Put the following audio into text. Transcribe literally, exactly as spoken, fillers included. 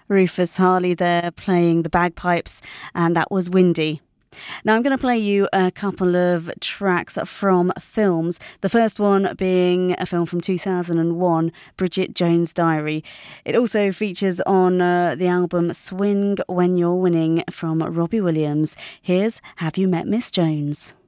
Rufus Harley there playing the bagpipes, and that was Windy. Now I'm going to play you a couple of tracks from films. The first one being a film from two thousand one, Bridget Jones' Diary. It also features on uh, the album Swing When You're Winning from Robbie Williams. Here's Have You Met Miss Jones?